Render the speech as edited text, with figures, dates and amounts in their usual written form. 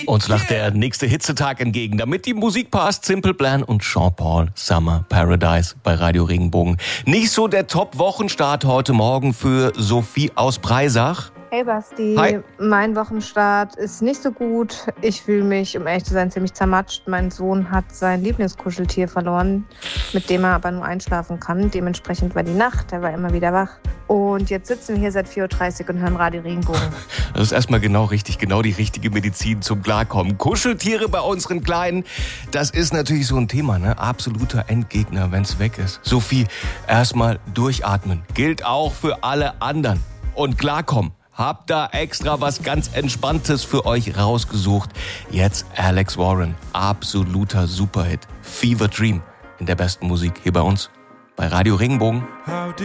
Uns lacht der nächste Hitzetag entgegen. Damit die Musik passt, Simple Plan und Sean Paul, Summer Paradise bei Radio Regenbogen. Nicht so der Top-Wochenstart heute Morgen für Sophie aus Breisach. Hey Basti, Hi. Mein Wochenstart ist nicht so gut. Ich fühle mich, um ehrlich zu sein, ziemlich zermatscht. Mein Sohn hat sein Lieblingskuscheltier verloren, mit dem er aber nur einschlafen kann. Dementsprechend war die Nacht, er war immer wieder wach. Und jetzt sitzen wir hier seit 4.30 Uhr und hören Radio Regenbogen. Das ist erstmal genau richtig, genau die richtige Medizin zum Klarkommen. Kuscheltiere bei unseren Kleinen, das ist natürlich so ein Thema, ne? Absoluter Endgegner, wenn's weg ist. Sophie, erstmal durchatmen. Gilt auch für alle anderen. Und klarkommen. Hab da extra was ganz Entspanntes für euch rausgesucht. Jetzt Alex Warren, absoluter Superhit. Fever Dream in der besten Musik hier bei uns, bei Radio Regenbogen.